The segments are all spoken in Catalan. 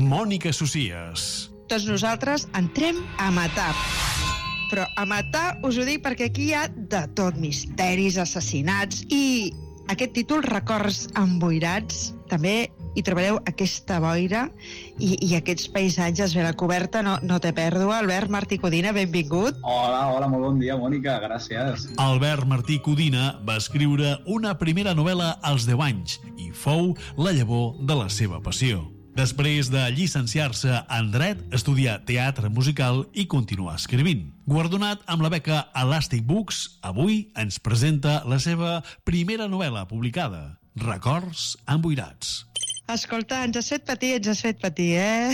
Mònica Socias. Tots nosaltres entrem a matar. Però a matar us ho dic perquè aquí hi ha de tot, misteris, assassinats i aquest títol, Records emboirats, també hi trobareu aquesta boira i aquests paisatges bé la coberta, no té pèrdua. Albert Martí Codina, benvingut. Hola, molt bon dia, Mònica, gràcies. Albert Martí Codina va escriure una primera novel·la als 10 anys i fou la llavor de la seva passió. Després de llicenciar-se en Dret, estudià teatre musical i continuar escrivint. Guardonat amb la beca Elastic Books, avui ens presenta la seva primera novel·la publicada, Records emboirats. Escolta, ens has fet patir, eh?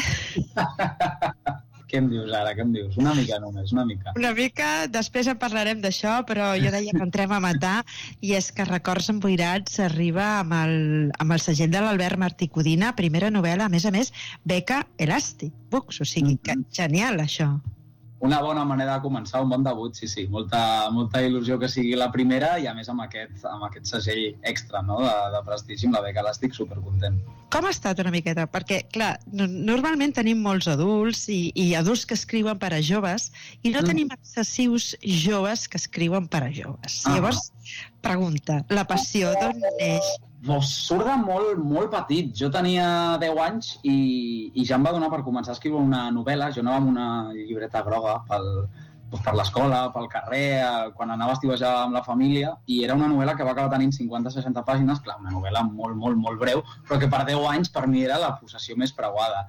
Què em dius ara, què em dius? Una mica només, una mica. Una mica, després en parlarem d'això, però jo deia que entrem a matar, i és que Records emboirats arriba amb el segell de l'Albert Martí Codina, primera novel·la, a més, beca Elastic Books, o sigui, que genial, això. Una bona manera de començar, un bon debut, sí, molta il·lusió que sigui la primera i a més amb aquest segell extra, no?, de prestigi amb la beca Elàstic, supercontent. Com ha estat una miqueta? Perquè, clar, normalment tenim molts adults i adults que escriuen per a joves i no tenim excessius joves que escriuen per a joves. Llavors, pregunta, la passió d'on neix? Surt de molt petit. Jo tenia 10 anys i ja em va donar per començar a escriure una novel·la. Jo anava amb una llibreta groga per l'escola, pel carrer, quan anava a estiuejar amb la família, i era una novel·la que va acabar tenint 50-60 pàgines, clar, una novel·la molt breu, però que per 10 anys per mi era la possessió més preuada.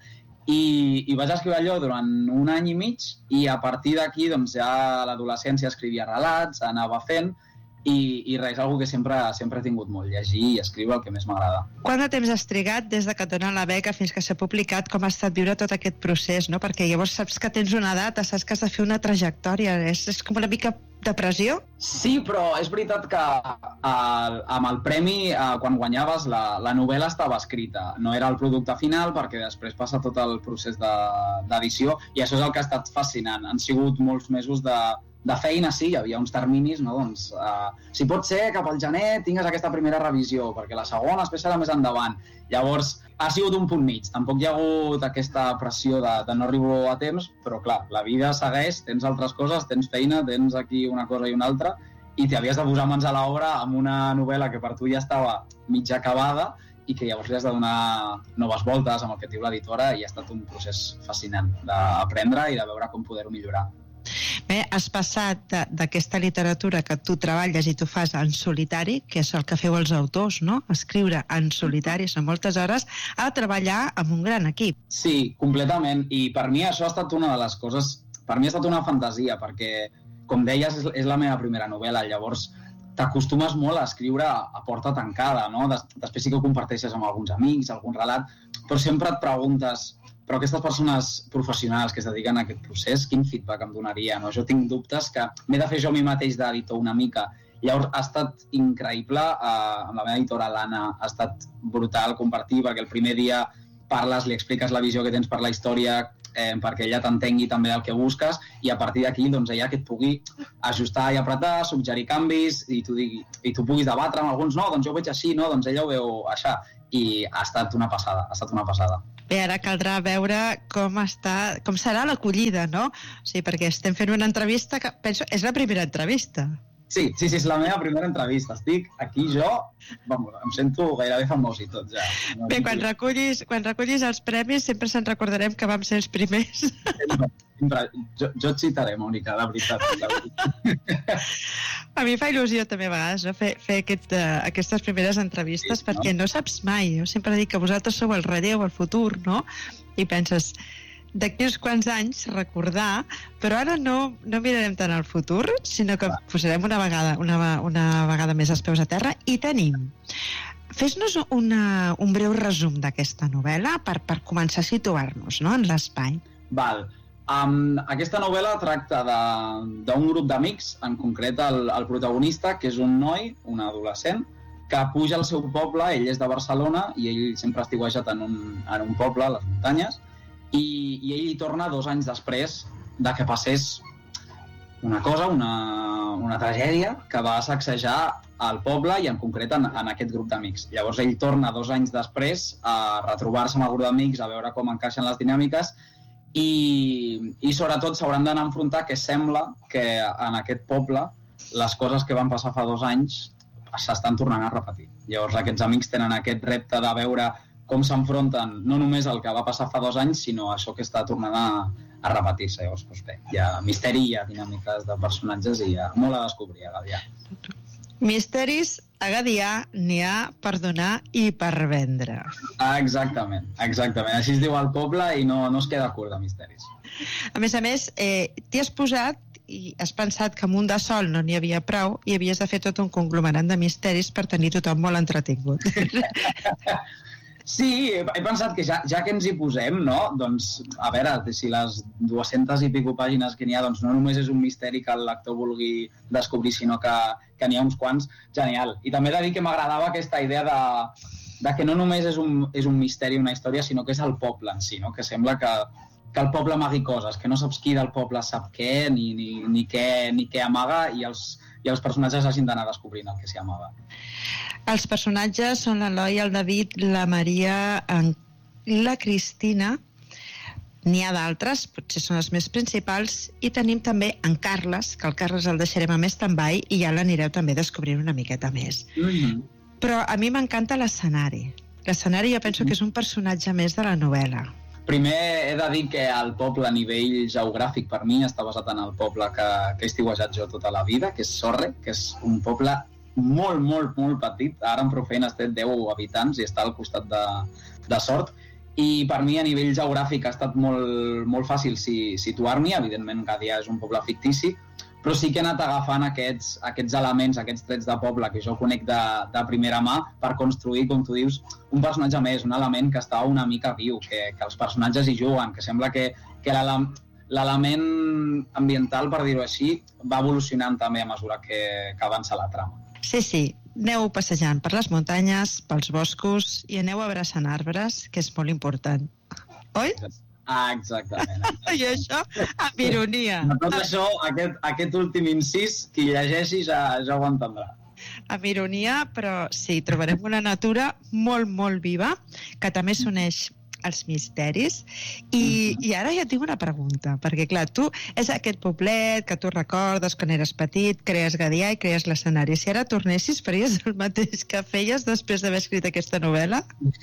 I vaig escriure allò durant un any i mig i a partir d'aquí doncs, ja a l'adolescència escrivia relats, anava fent, i res, algo que sempre he tingut molt, llegir i escriure el que més m'agrada. Quant de temps has trigat des de que et donen la beca fins que s'ha publicat? Com ha estat viure tot aquest procés, no? Perquè llavors saps que tens una data, saps que has de fer una trajectòria, és com una mica de pressió? Sí, però és veritat que amb el premi, quan guanyaves, la novel·la estava escrita. No era el producte final perquè després passa tot el procés d'edició i això és el que ha estat fascinant. Han sigut molts mesos de feina, sí, hi havia uns terminis, no? Doncs, si pot ser cap al gener tingues aquesta primera revisió, perquè la segona després serà més endavant. Llavors, ha sigut un punt mig. Tampoc hi ha hagut aquesta pressió de no arribar a temps, però clar, la vida segueix, tens altres coses, tens feina, tens aquí una cosa i una altra, i t'havies de posar mans a l'obra amb una novel·la que per tu ja estava mig acabada i que llavors li has de donar noves voltes amb el que et diu l'editora, i ha estat un procés fascinant d'aprendre i de veure com poder-ho millorar. Bé, has passat d'aquesta literatura que tu treballes i tu fas en solitari, que és el que feu els autors, no? Escriure en solitari, són moltes hores, a treballar amb un gran equip. Sí, completament, i per mi això ha estat una de les coses, per mi ha estat una fantasia, perquè, com deies, és la meva primera novel·la, llavors t'acostumes molt a escriure a porta tancada, no? Després sí que ho comparteixes amb alguns amics, algun relat, però sempre et preguntes, però aquestes persones professionals que es dediquen a aquest procés, quin feedback em donaria? No? Jo tinc dubtes que m'he de fer jo a mi mateix d'editor una mica. Llavors ha estat increïble, amb la meva editora l'Anna ha estat brutal compartir, perquè el primer dia parles, li expliques la visió que tens per la història, perquè ella t'entengui també el que busques, i a partir d'aquí doncs, ella que et pugui ajustar i apretar, suggerir canvis, i tu puguis debatre amb alguns, no, doncs jo ho veig així, no, doncs ella ho veu així, i ha estat una passada, Bé, ara caldrà veure com serà l'acollida, no? O sigui, perquè estem fent una entrevista que, penso, és la primera entrevista. Sí, és la meva primera entrevista. Estic aquí jo, em sento gairebé famós i tot, ja. Bé, quan recollis els premis sempre se'n recordarem que vam ser els primers. Sempre. Jo et citaré, Mònica, la veritat. A mi fa il·lusió també a vegades, no? fer aquestes primeres entrevistes, sí, perquè no saps mai. Jo sempre dic que vosaltres sou el relleu, el futur, no? I penses, d'aquí uns quants anys recordar, però ara no mirarem tant al futur, sinó que posarem una vegada més els peus a terra, i tenim. Fes-nos un breu resum d'aquesta novel·la per començar a situar-nos, no?, en l'espai. Val. Aquesta novel·la tracta d'un grup d'amics, en concret el protagonista, que és un noi, un adolescent, que puja al seu poble. Ell és de Barcelona i ell sempre ha estiuejat en un poble, a les muntanyes, i ell hi torna 2 anys després de que passés una cosa, una tragèdia que va sacsejar al poble i en concret en aquest grup d'amics. Llavors ell torna 2 anys després a retrobar-se amb el grup d'amics, a veure com encaixen les dinàmiques i sobretot s'hauran d'anar a enfrontar que sembla que en aquest poble les coses que van passar fa 2 anys s'estan tornant a repetir. Llavors aquests amics tenen aquest repte de veure com s'enfronten no només el que va passar fa 2 anys, sinó això que està tornant a repetir-se. Llavors, doncs bé, hi ha misteri, hi ha dinàmiques de personatges i hi ha molt a descobrir a Gadià. Misteris a Gadià n'hi ha per donar i per vendre. Exactament. Així es diu el poble i no es queda curt de misteris. A més, t'hi has posat i has pensat que amb un de sol no n'hi havia prou i havies de fer tot un conglomerat de misteris per tenir tothom molt entretingut. Sí, he pensat que ja que ens hi posem, no? Doncs, a veure, si les 200 i pico pàgines que n'hi ha, doncs no només és un misteri que el lector vulgui descobrir, sinó que n'hi ha uns quants, genial. I també he de dir que m'agradava aquesta idea de que no només és un misteri, una història, sinó que és el poble en si, no? Que sembla que el poble amagui coses, que no saps qui del poble sap què, ni què amaga, i els personatges hagin d'anar descobrint el que s'hi amaga. Els personatges són l'Eloi, el David, la Maria, la Cristina. N'hi ha d'altres, potser són els més principals, i tenim també en Carles, que el Carles el deixarem a més stand-by i ja l'anireu també descobrint una miqueta més. Però a mi m'encanta l'escenari. L'escenari jo penso que és un personatge més de la novel·la. Primer he de dir que el poble a nivell geogràfic per mi està basat en el poble que he estiuejat jo tota la vida, que és Sorre, que és un poble molt, molt, molt petit. Ara en prou feines té 10 habitants i està al costat de Sort. I per mi a nivell geogràfic ha estat molt, molt fàcil situar-m'hi. Evidentment Gadià és un poble fictici, però sí que he anat agafant aquests elements, aquests trets de poble que jo conec de primera mà per construir, com tu dius, un personatge més, un element que està una mica viu, que els personatges hi juguen, que sembla que l'element ambiental, per dir-ho així, va evolucionant també a mesura que avança la trama. Sí, aneu passejant per les muntanyes, pels boscos i aneu abraçant arbres, que és molt important. Oi? Exactament. I això amb ironia. Tot això, aquest últim incís, qui llegeixi ja ho entendrà. Amb ironia, però sí, trobarem una natura molt, molt viva, que també s'uneix als misteris. I ara ja et tinc una pregunta, perquè clar, tu és aquest poblet que tu recordes quan eres petit, crees Gadià i crees l'escenari. Si ara tornessis, faries el mateix que feies després d'haver escrit aquesta novel·la?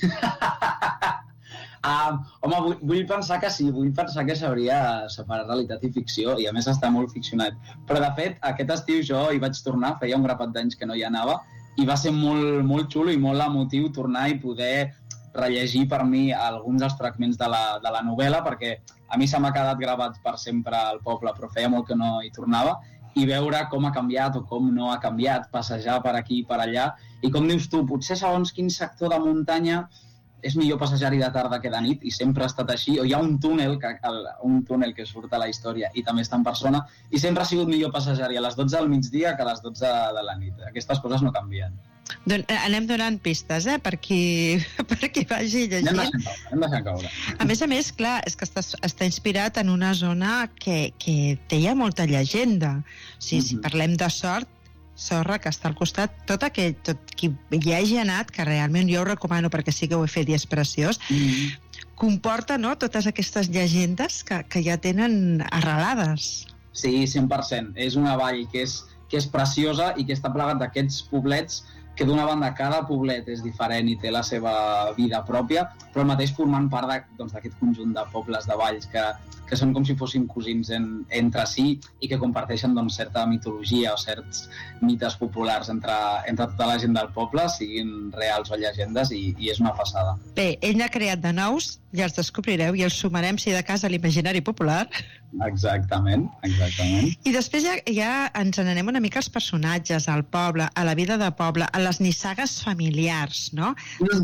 Home, vull pensar que sí, vull pensar que s'hauria separat realitat i ficció, i a més està molt ficcionat. Però de fet, aquest estiu jo hi vaig tornar, feia un grapat d'anys que no hi anava, i va ser molt, molt xulo i molt emotiu tornar i poder rellegir per mi alguns dels fragments de la novel·la, perquè a mi se m'ha quedat gravat per sempre al poble, però feia molt que no hi tornava, i veure com ha canviat o com no ha canviat, passejar per aquí i per allà, i com dius tu, potser segons quin sector de muntanya és millor passejar-hi de tarda que de nit, i sempre ha estat així, o hi ha un túnel que surt a la història i també està en persona, i sempre ha sigut millor passejar-hi a les 12 del migdia que a les 12 de la nit. Aquestes coses no canvien. Anem donant pistes, per qui vagi llegint. Hem deixat caure. A més, clar, és que està inspirat en una zona que té ja molta llegenda. O sigui, si parlem de Sorra, que està al costat, tot qui hi hagi anat, que realment jo ho recomano perquè sí que ho he fet i és preciós, comporta totes aquestes llegendes que ja tenen arrelades. Sí, 100%. És una vall que és preciosa i que està plegat d'aquests poblets que d'una banda cada poblet és diferent i té la seva vida pròpia, però el mateix formant part d'aquest conjunt de pobles, de valls, que són com si fossin cosins entre si i que comparteixen certa mitologia o certs mites populars entre tota la gent del poble, siguin reals o llegendes, i és una passada. Bé, ell n'ha creat de nous, ja els descobrireu i els sumarem, si de cas, a l'imaginari popular. Exactament. I després ja ens n'anem una mica als personatges, al poble, a la vida de poble, a les nissagues familiars, no?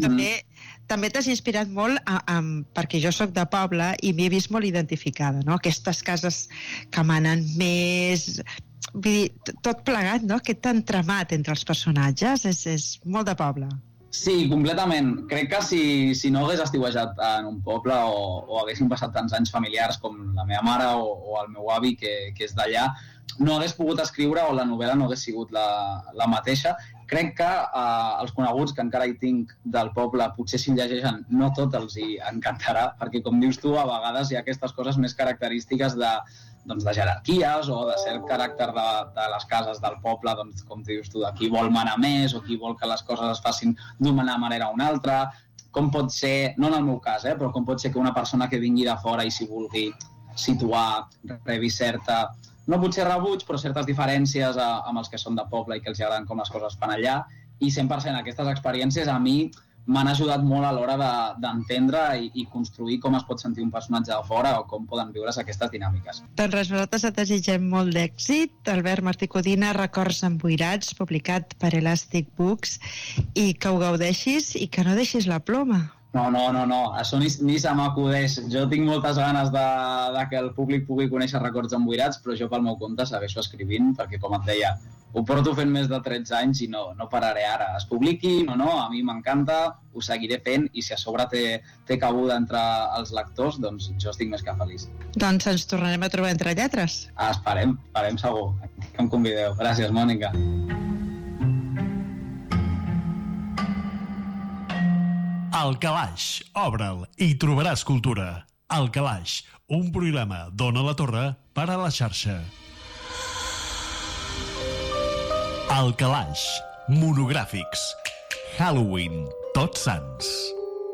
També t'has inspirat molt perquè jo sóc de poble i m'hi he vist molt identificada, no? Aquestes cases que manen més... Vull dir, tot plegat, no? Aquest entramat entre els personatges és molt de poble. Sí, completament. Crec que si no hagués estiuejat en un poble o haguessin passat tants anys familiars com la meva mare o el meu avi, que és d'allà, no hagués pogut escriure o la novel·la no hagués sigut la mateixa. crec que els coneguts que encara hi tinc del poble, potser si el llegeixen no tot els hi encantarà, perquè com dius tu, a vegades hi ha aquestes coses més característiques de jerarquies o de cert caràcter de les cases del poble, doncs, com dius tu, de qui vol manar més o qui vol que les coses es facin d'una manera o una altra. Com pot ser, no en el meu cas, però com pot ser que una persona que vingui de fora i s'hi vulgui situar, rebi certa, no potser rebuig, però certes diferències amb els que són de poble i que els agraden com les coses fan allà, i 100% aquestes experiències a mi m'han ajudat molt a l'hora d'entendre i construir com es pot sentir un personatge de fora o com poden viure's aquestes dinàmiques. Doncs res, nosaltres et desitgem molt d'èxit. Albert Martí Codina, Records emboirats, publicat per Elastic Books, i que ho gaudeixis i que no deixis la ploma. No, això ni se m'acudeix. Jo tinc moltes ganes de que el públic pugui conèixer Records emboirats, però jo pel meu compte segueixo escrivint, perquè com et deia, ho porto fent més de 13 anys i no pararé ara. Es publiqui o no, a mi m'encanta, ho seguiré fent, i si a sobre té cabuda entre els lectors, doncs jo estic més que feliç. Doncs ens tornarem a trobar entre lletres. Esperem segur, que em convideu. Gràcies, Mònica. El Calaix, obre'l i trobaràs cultura. El Calaix, un programa d'Ona la Torre per a la xarxa. El Calaix, monogràfics. Halloween, Tots Sants.